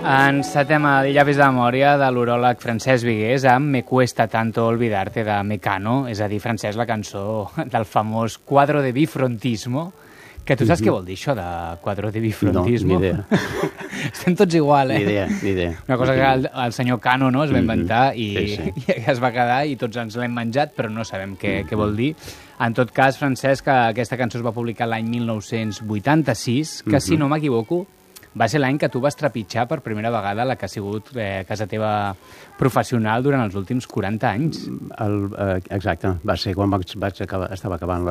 Encetem el Llavis de memòria de l'uròleg Francesc Vigués amb Me cuesta tanto olvidarte de Mecano, és a dir, Francesc, la cançó del famós Quadro de bifrontismo, que tu saps què vol dir això de quadro de bifrontismo? No, ni idea. Estem tots igual, Ni idea. Una cosa que el senyor Cano no, es va inventar i es va quedar i tots ens l'hem menjat, però no sabem què vol dir. En tot cas, Francesc, aquesta cançó es va publicar l'any 1986, que si no m'equivoco, va ser l'any que tu vas trepitjar per primera vegada la que ha sigut casa teva professional durant els últims 40 anys. Exacte, va ser quan estava acabant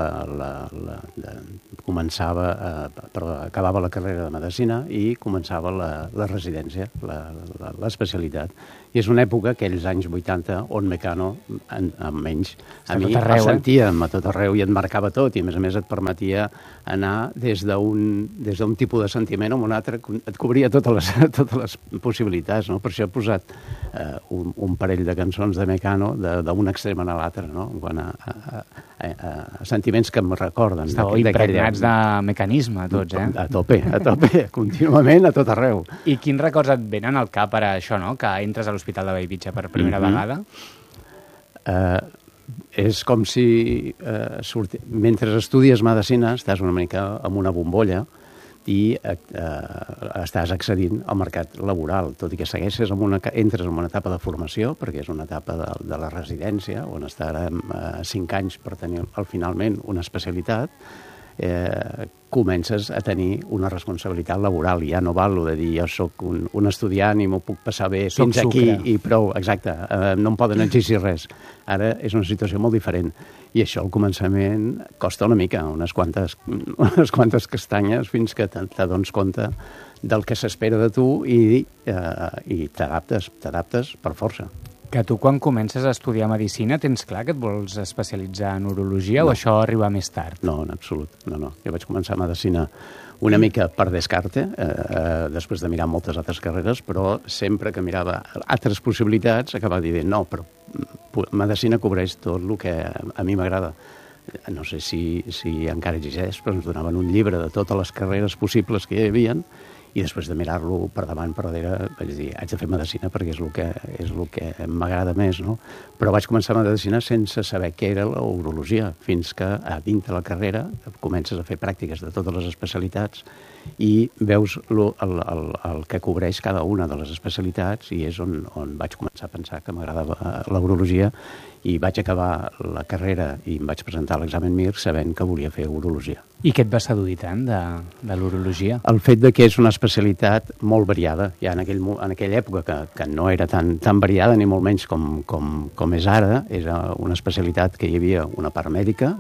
acabava la carrera de Medicina i començava la residència, l'especialitat. I és una època, aquells anys 80, on Mecano, almenys, a mi el sentíem a tot arreu i et marcava tot, i a més et permetia anar des d'un tipus de sentiment a un altre, et cobria totes les possibilitats, no? Per això he posat un parell de cançons de Mecano d'un extrem a l'altre, no? En quant a sentiments que em recorden. Estàveu impregnats de mecanisme, tots, eh? A tope, contínuament, a tot arreu. I quins records et venen al cap per això, no? Que entres a l'Hospital de Bellvitge per primera vegada? És com si mentre estudies medicina estàs una mica en una bombolla i estàs accedint al mercat laboral, tot i que entres en una etapa de formació, perquè és una etapa de la residència, on estarem 5 anys per tenir finalment una especialitat, comences a tenir una responsabilitat laboral. Ja no val de dir jo soc un estudiant i m'ho puc passar bé fins aquí i prou. Exacte, no em poden exigir res. Ara és una situació molt diferent. I això al començament costa una mica, unes quantes castanyes fins que t'adones compte del que s'espera de tu i t'adaptes per força. Que tu quan comences a estudiar Medicina tens clar que et vols especialitzar en urologia o això arriba més tard? No, en absolut, no. Jo vaig començar Medicina una mica per descarte, després de mirar moltes altres carreres, però sempre que mirava altres possibilitats acabava dient no, però Medicina cobreix tot el que a mi m'agrada. No sé si encara existeix, però ens donaven un llibre de totes les carreres possibles que hi havia i després de mirar-lo per davant, per darrere, vaig dir, haig de fer Medicina perquè és el que m'agrada més, no? Però vaig començar Medicina sense saber què era la urologia, fins que a dins de la carrera comences a fer pràctiques de totes les especialitats i veus el que cobreix cada una de les especialitats i és on vaig començar a pensar que m'agradava la urologia i vaig acabar la carrera i em vaig presentar a l'examen MIR sabent que volia fer urologia. I què et va seduir tant de l'urologia? El fet de que és una especialitat molt variada. Ja en aquella època que no era tan variada ni molt menys com és ara, era una especialitat que hi havia una part mèdica,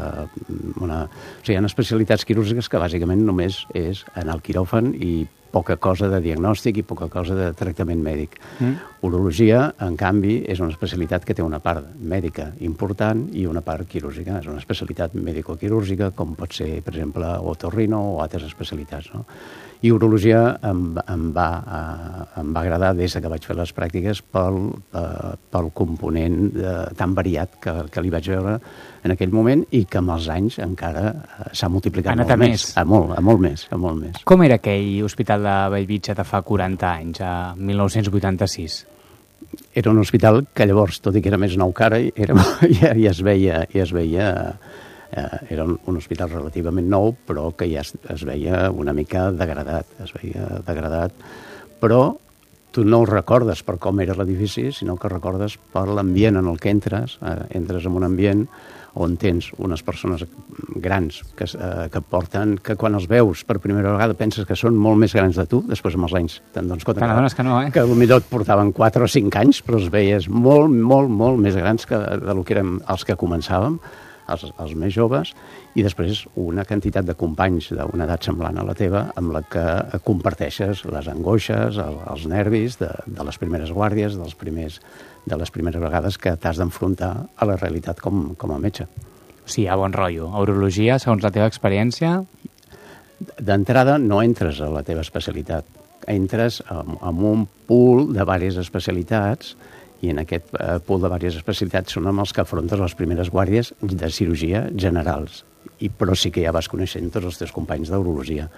hi ha especialitats quirúrgiques que bàsicament només és anar al quiròfan i poca cosa de diagnòstic i poca cosa de tractament mèdic. Urologia, en canvi, és una especialitat que té una part mèdica important i una part quirúrgica. És una especialitat mèdico-quirúrgica, com pot ser, per exemple, otorrino o altres especialitats, no? I urologia em va agradar des que vaig fer les pràctiques pel component tan variat que li vaig veure en aquell moment i que amb els anys encara s'ha multiplicat molt més. Molt més. Com era aquell Hospital de Bellvitge de fa 40 anys, a 1986? Era un hospital que llavors, tot i que era més nou que ara, ja es veia era un hospital relativament nou, però que ja es veia una mica degradat. Però tu no el recordes per com era l'edifici, sinó que recordes per l'ambient en el que entres en un ambient on tens unes persones grans que porten, que quan els veus per primera vegada penses que són molt més grans de tu, després amb els anys te'n dones compte que potser et portaven 4 o 5 anys, però els veies molt, molt, molt més grans del que érem els que començàvem, els més joves, i després una quantitat de companys d'una edat semblant a la teva amb la que comparteixes les angoixes, els nervis de les primeres guàrdies, de les primeres vegades que t'has d'enfrontar a la realitat com a metge. Sí, a bon rotllo. A urologia, segons la teva experiència? D'entrada no entres a la teva especialitat. Entres en un pool de diverses especialitats i en aquest pool de diverses especialitats són amb els que afrontes les primeres guàrdies de cirurgia generals. Però sí que ja vas coneixent tots els teus companys d'urologia.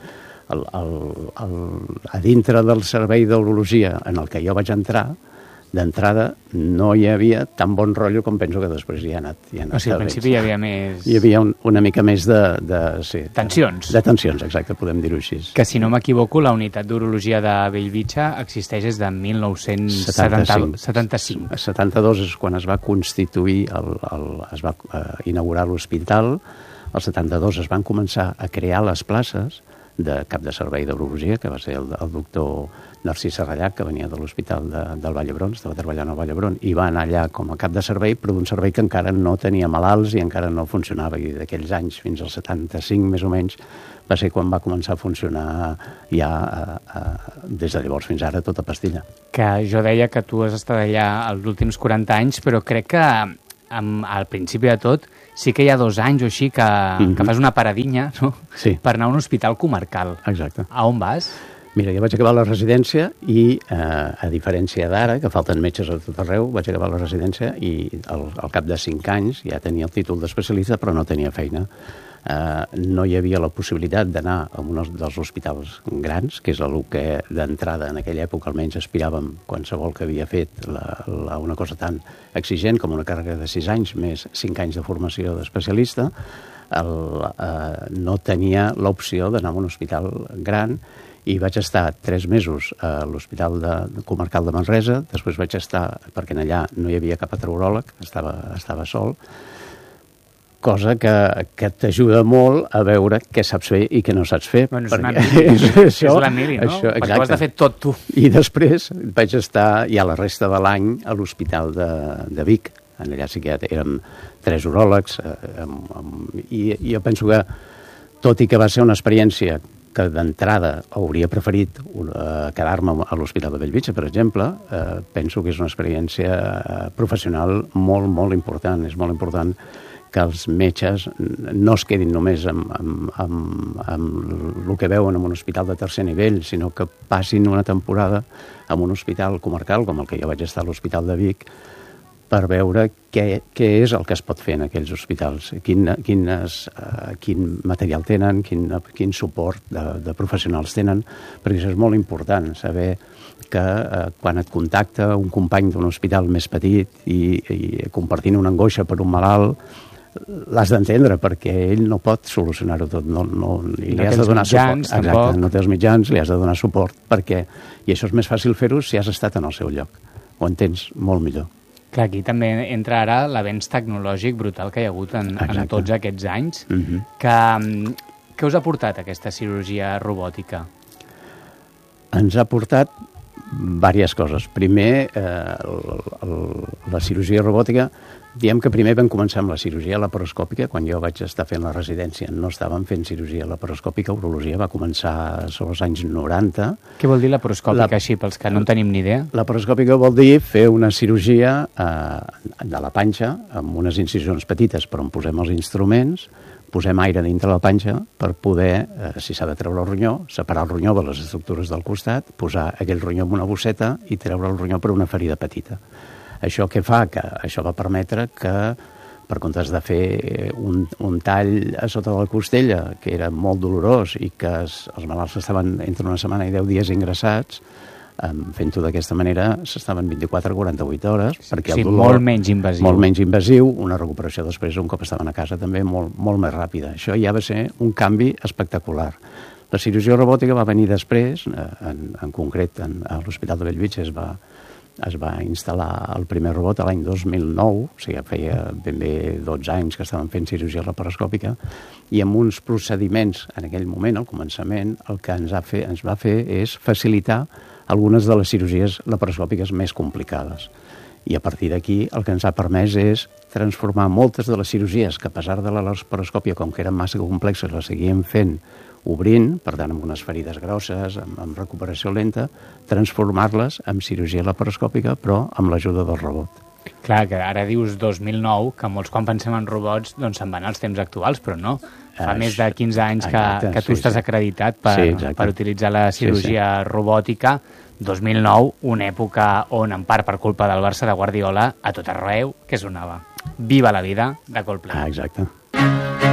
a dintre del servei d'urologia en el que jo vaig entrar, d'entrada no hi havia tan bon rotllo com penso que després hi ha anat. O sigui, al principi hi havia més... Hi havia una mica més de tensions. De tensions, exacte, podem dir-ho així. Que, si no m'equivoco, la unitat d'urologia de Bellvitge existeix des de 1975. 72 és quan es va constituir, es va inaugurar l'hospital. El 72 es van començar a crear les places de cap de servei d'urologia, que va ser el doctor Narcís Serrallac, que venia de l'Hospital del Vall d'Hebron, estava treballant al Vall d'Hebron, i va anar allà com a cap de servei, però d'un servei que encara no tenia malalts i encara no funcionava. I d'aquells anys, fins als 75 més o menys, va ser quan va començar a funcionar ja des de llavors fins ara tota pastilla. Que jo deia que tu has estat allà els últims 40 anys, però crec que al principi de tot sí que hi ha 2 anys o així que fas una paradinha, no? Sí. Per anar a un hospital comarcal. Exacte. A on vas? Mira, jo vaig acabar la residència i, a diferència d'ara, que falten metges a tot arreu, vaig acabar la residència i al cap de 5 anys ja tenia el títol d'especialista, però no tenia feina. No hi havia la possibilitat d'anar a un dels hospitals grans, que és el que d'entrada en aquella època almenys aspiràvem qualsevol que havia fet una cosa tan exigent com una càrrega de 6 anys més 5 anys de formació d'especialista. No tenia l'opció d'anar a un hospital gran i vaig estar 3 mesos a l'Hospital Comarcal de Manresa. Després vaig estar, perquè allà no hi havia cap altre uròleg, estava sol, cosa que t'ajuda molt a veure què saps fer i què no saps fer. Bueno, és la mili, no? Perquè ho has de fer tot tu. I després vaig estar ja la resta de l'any a l'Hospital de Vic. Allà sí que ja érem 3 uròlegs i jo penso que, tot i que va ser una experiència que d'entrada hauria preferit quedar-me a l'Hospital de Bellvitge, per exemple, penso que és una experiència professional molt, molt important. És molt important que els metges no es quedin només amb el que veuen en un hospital de tercer nivell, sinó que passin una temporada en un hospital comarcal, com el que jo vaig estar a l'Hospital de Vic, per veure què és el que es pot fer en aquells hospitals, quin material tenen, quin suport de professionals tenen, perquè això és molt important, saber que quan et contacta un company d'un hospital més petit i compartint una angoixa per un malalt, l'has d'entendre, perquè ell no pot solucionar-ho tot, li has de donar suport. Exacte, no té els mitjans, li has de donar suport, i això és més fàcil fer-ho si has estat en el seu lloc, ho entens molt millor. Clar, aquí també entra ara l'avenç tecnològic brutal que hi ha hagut en tots aquests anys. Què us ha portat aquesta cirurgia robòtica? Ens ha portat diverses coses. Primer, la cirurgia robòtica, diem que primer vam començar amb la cirurgia laparoscòpica. Quan jo vaig estar fent la residència no estàvem fent cirurgia laparoscòpica, urologia va començar sobre els anys 90. Què vol dir laparoscòpica, així, pels que no en tenim ni idea? Laparoscòpica vol dir fer una cirurgia de la panxa amb unes incisions petites per on posem els instruments, posem aire dintre la panxa per poder, si s'ha de treure el ronyó, separar el ronyó de les estructures del costat, posar aquell ronyó en una bosseta i treure el ronyó per una ferida petita. Això què fa? Que això va permetre que, per comptes de fer un tall a sota de la costella, que era molt dolorós i que els malalts estaven entre una setmana i 10 dies ingressats, fent-ho d'aquesta manera s'estaven 24 a 48 hores, perquè el dolor... molt menys invasiu. Molt menys invasiu, una recuperació després, un cop estaven a casa, també molt més ràpida. Això ja va ser un canvi espectacular. La cirurgia robòtica va venir després, en concret a l'Hospital de Bellvitge es va instal·lar el primer robot l'any 2009, o sigui, feia ben bé 12 anys que estaven fent cirurgia laparoscòpica, i amb uns procediments, en aquell moment, al començament, el que ens va fer és facilitar algunes de les cirurgies laparoscòpiques més complicades. I a partir d'aquí el que ens ha permès és transformar moltes de les cirurgies que, a pesar de la laparoscòpia, com que eren massa complexes, les seguíem fent obrint, per tant, amb unes ferides grosses, amb recuperació lenta, transformar-les en cirurgia laparoscòpica, però amb l'ajuda del robot. Clar, que ara dius 2009, que molts quan pensem en robots doncs se'n van als temps actuals, però no. Fa més de 15 anys que tu estàs acreditat per utilitzar la cirurgia robòtica. 2009, una època on, en part per culpa del Barça de Guardiola, a tot arreu que sonava Viva la vida de Coldplay. Exacte.